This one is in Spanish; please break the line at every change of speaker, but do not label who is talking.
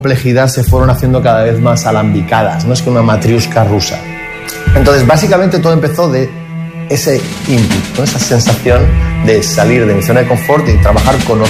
complejidad se fueron haciendo cada vez más alambicadas, no es que una matriusca rusa. Entonces, básicamente todo empezó de ese input, ¿no? Esa sensación de salir de mi zona de confort y trabajar con